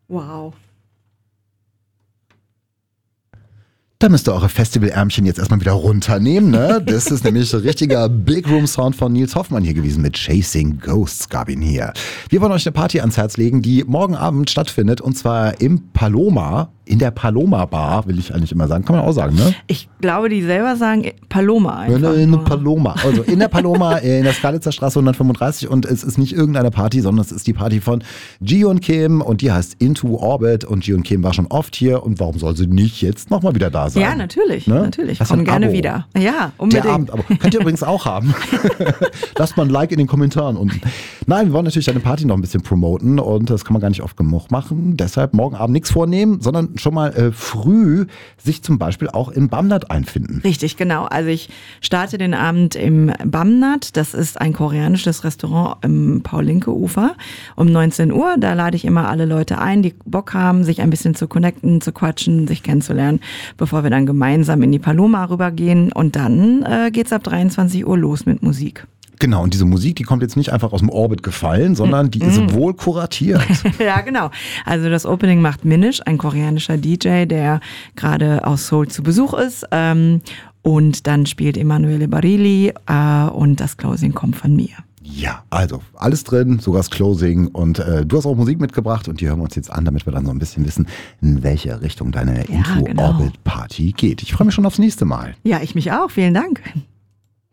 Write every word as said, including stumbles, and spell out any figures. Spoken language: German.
Wow. Da müsst ihr eure Festivalärmchen jetzt erstmal wieder runternehmen, ne? Das ist nämlich ein richtiger Big Room Sound von Nils Hoffmann hier gewesen mit Chasing Ghosts, gab ihn hier. Wir wollen euch eine Party ans Herz legen, die morgen Abend stattfindet und zwar im Paloma, in der Paloma Bar, will ich eigentlich immer sagen. Kann man auch sagen, ne? Ich glaube, die selber sagen Paloma einfach. In der Paloma. Also in der Paloma, in der Skalitzer Straße hundertfünfunddreißig und es ist nicht irgendeine Party, sondern es ist die Party von Ji-Yeon Kim und die heißt Into Orbit und Ji-Yeon Kim war schon oft hier und warum soll sie nicht jetzt nochmal wieder da sein? Ja, natürlich, ne? natürlich. Das Komm gerne Abo. wieder. Ja, unbedingt. Der Abend, aber könnt ihr übrigens auch haben. Lasst mal ein Like in den Kommentaren unten. Nein, wir wollen natürlich deine Party noch ein bisschen promoten und das kann man gar nicht oft genug machen. Deshalb morgen Abend nichts vornehmen, sondern schon mal äh, früh sich zum Beispiel auch im Bamnat einfinden. Richtig, genau. Also ich starte den Abend im Bamnat. Das ist ein koreanisches Restaurant im Paul-Linke-Ufer um neunzehn Uhr. Da lade ich immer alle Leute ein, die Bock haben, sich ein bisschen zu connecten, zu quatschen, sich kennenzulernen, bevor wir dann gemeinsam in die Paloma rübergehen. Und dann äh, geht's ab dreiundzwanzig Uhr los mit Musik. Genau, und diese Musik, die kommt jetzt nicht einfach aus dem Orbit gefallen, sondern die ist wohl kuratiert. Ja, genau. Also das Opening macht Minish, ein koreanischer D J, der gerade aus Seoul zu Besuch ist. Ähm, und dann spielt Emanuele Barilli äh, und das Closing kommt von mir. Ja, also alles drin, sogar das Closing und äh, du hast auch Musik mitgebracht und die hören wir uns jetzt an, damit wir dann so ein bisschen wissen, in welche Richtung deine Ja, Into genau. Orbit Party geht. Ich freue mich schon aufs nächste Mal. Ja, ich mich auch. Vielen Dank.